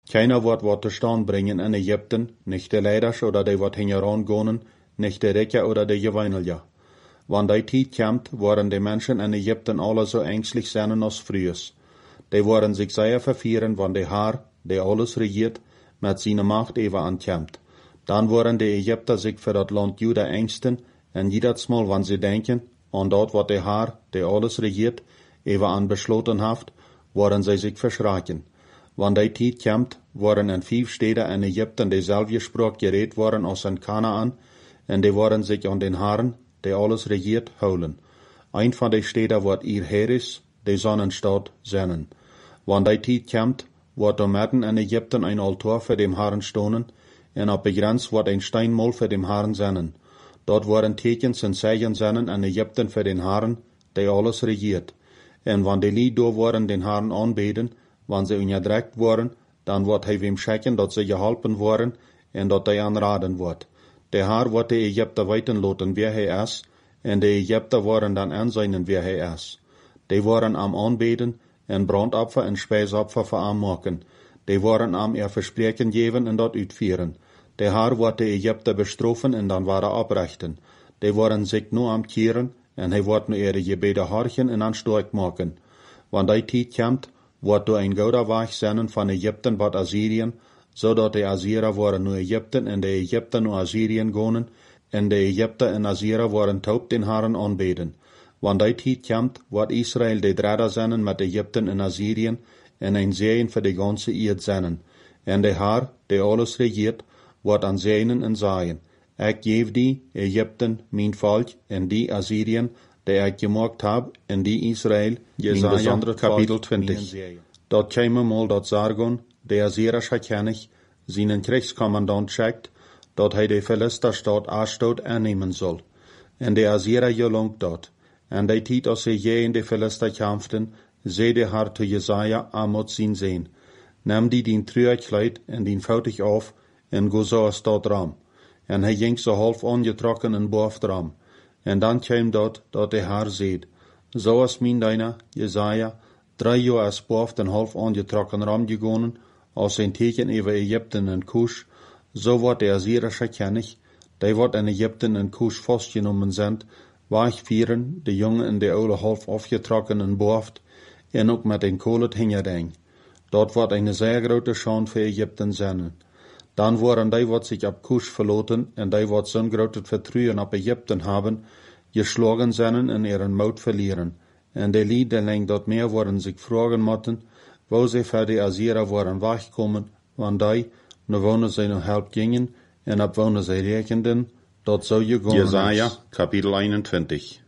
Keiner wordt wat te staan brengen in Egypten, nicht de leiders oder die wat hingeran gonen, nicht de Rekker oder de Geweinelja. Want die tijd komt, worden de mensen in Egypten alle zo ängstlich zijn als frühers. Die worden zich sehr vervieren, want de Haar, die alles regiert, met zijn macht even aankomt. Dan worden de Egypter zich voor dat land Juda ängsten, en jedes Mal, wanneer ze denken, aan dat wat de Haar, die alles regiert, even aan besloten heeft, worden zij zich verschraken. Want die tijd komt, worden in 5 steden in Egypten dezelfde spraak gereed worden als in Kanaan, en die worden zich aan den Haaren, die alles regiert, houden. Een van die steden wordt Heres, de Sonnenstad, zijn. Want die tijd komt, wordt er midden in Egypten een altaar voor dem Haaren stonen, en op de grens wordt een steinmol voor dem Haaren zijn. Dort worden tekens en zeichen zijn in Egypten voor den Haaren, die alles regiert. En wanneer die lied door worden den Haaren aanbeden, wanneer ze onderdrukt worden, dan wordt hij hem schikken dat ze geholpen worden en dat hij aanraden wordt. De Haar wordt de Egypter weten laten wie hij is, en de Egypter worden dan aanzien wie hij is. Die worden am aanbeden en brandopfer en spijsopfer voor hem maken. Die worden am verspreken geven en dat uitvieren. De Haar wordt de Egypter bestrafen en dan worden oprechten. Die worden zich nu am keren en hij wordt nu ihre gebeden horchen en aan sterk maken. Want die tijd komt, wordt door een gouden weg zijn van Egypten tot Assyrien, zodat de Assyrer worden naar Egypten en de Egypter naar Assyrien gaan, en de Egypter en Assyrer worden taub den Haaren aanbeden. Want die tijd komt, wordt Israël de dredder zijn met Egypten en Assyrien, en een zegen voor de ganze eerd zijn. En de Haar, die alles regiert, wordt aan zegenen en zaaien. Ik geef die, Egypten, mijn volk, en die Assyrien, die ik gemaakt heb, en die Israël, Jesaja, kapitel 20. Dat käme mal dat Sargon, der Assyrische König, seinen Kriegskommandant schickt, dat hij de Philisterstad Ashdod aannemen soll. En de Assyrer gelangt dat. En die tijd als ze in de Philister kämpften, zei de Herr zu Jesaja amot zien zijn. Neem die dien Trüerkleid en dien foutig af, en go zo stad ram. En hij ging zo half aangetrokken en boven ram. En dan kwam dat de Herr zeid. Zoals mijn deiner, Jesaja, 3 jaar als boven en half aangetrokken ram gegonen, als een teken over Egypten en Kusch, so wordt de Assyrische König, die wordt in Egypten en Kusch vastgenomen zijn, wegvieren, de jongen en de oude half afgetrokken en boven, en ook met een kolet hingeding. Dat wordt een zeer grote schande voor Egypten zijn. Dan worden die wat zich op Kusch verloten en die wat zo'n grote vertrouwen op Egypten hebben, geschlagen zijn en ihren moed verlieren. En de lieden dat meer worden zich vragen moeten, wo ze voor de Assyrer worden wegkomen, want die, nu wonen ze nog help gingen, en op wonen ze rekenden, dat zo gegaan is. Jesaja, kapitel 21.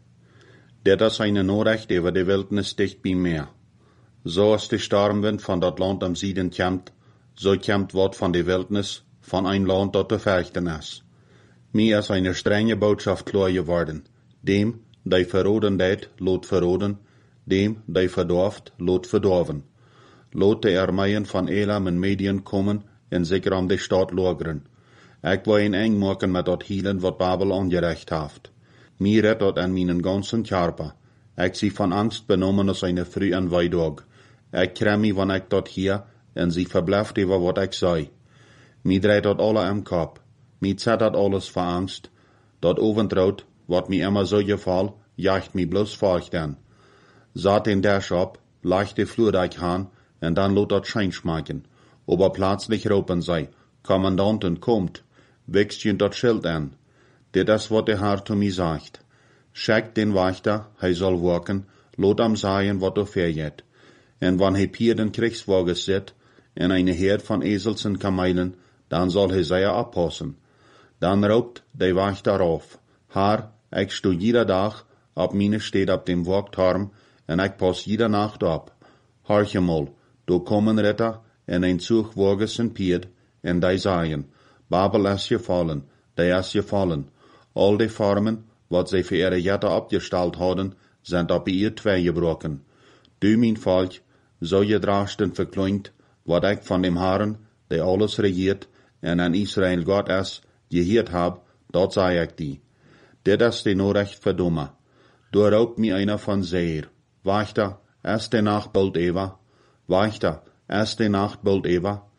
Dit is een Nachricht over de wildnis dicht bij meer. Zoals de stormwind van dat land am Süden komt, so komt wat van de wildnis van een land dat te vechten is. Mir is een strenge boodschap klar geworden. Dem, die verroden deed, lot verroden, dem, die verdorft, lot verdorven. Lot de armeeën van Elam en Medien komen en zich om de stad lageren. Ik wil een eng maken met dat hielen wat Babel aangerecht heeft. Mir redt dat aan mijn ganzen Körper. Ik zie van angst benommen als eine früh en weidag. Ik krem me wanneer ik dat hier, en sie verblijft over wat ik zei. Mir dreht dat alle am Kopf. Mir zet dat alles voor angst. Dat overtrout, wat mir immer so gefall, jacht mi bloß furcht an. Zat den Dash op, leicht de Flurdijk aan, en dan lot dat Schein maken. Aber plötzlich roepen zij, Kommandanten kommt, wächst je dat Schild an. Dit is wat de Herr zu mir sagt. Schickt den Wächter, hij soll waken, lot am sagen, wat er verjet. En wann hij hier den Kriegswagen zit, en eine Herd van Esels en Kamelen, dan soll hij zij oppassen. Dan roept de Wächter auf, Herr, ik stu jeder Dag op meine steed op dem Wachtturm, en ik pas jeder Nacht op. Horche mal, do kommen Ritter, en een Zug wagens en Pied, en die sagen, Babel is gefallen, die is gefallen. Al die Formen, wat zij voor ihre Jetten opgesteld hadden, zijn op ihr twee gebroken. Du, mijn volk, zo je draast en verkleint, wat ik van dem Herren, die alles regiert, en aan Israël God is, geheerd heb, dat zei ik die. Dit is de Nachricht voor Doma. Door roept mij einer van Seir. Wächter, is de Nacht bald Eva? Wächter, is de Nacht bald Eva?